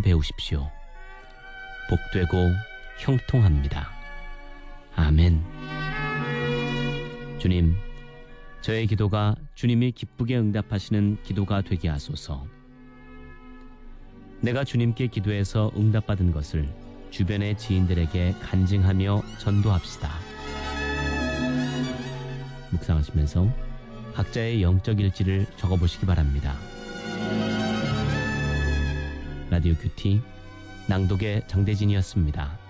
배우십시오. 복되고 형통합니다. 아멘. 주님, 저의 기도가 주님이 기쁘게 응답하시는 기도가 되게 하소서. 내가 주님께 기도해서 응답받은 것을 주변의 지인들에게 간증하며 전도합시다. 묵상하시면서 각자의 영적 일지를 적어보시기 바랍니다. 라디오 큐티 낭독의 장대진이었습니다.